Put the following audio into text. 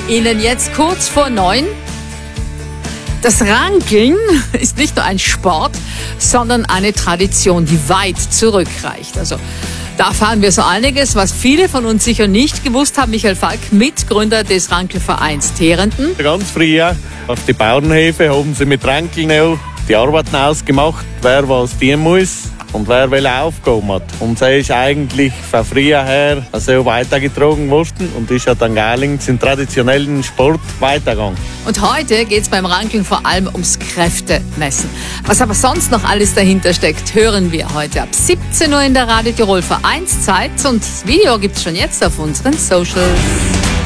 Ihnen jetzt kurz vor 9. Das Rankeln ist nicht nur ein Sport, sondern eine Tradition, die weit zurückreicht. Also da erfahren wir so einiges, was viele von uns sicher nicht gewusst haben. Michael Falk, Mitgründer des Rankelvereins Teerenden. Ganz früher auf die Bauernhöfe haben sie mit Rankeln auch die Arbeiten ausgemacht, wer was tun muss und wer welche Aufgaben hat. Und sie ist eigentlich von früher her so weitergetragen worden und ist ja dann Garlings im traditionellen Sport weitergegangen. Und heute geht es beim Rankeln vor allem ums Kräftemessen. Was aber sonst noch alles dahinter steckt, hören wir heute ab 17 Uhr in der Radio Tirol Vereinszeit. Und das Video gibt es schon jetzt auf unseren Socials.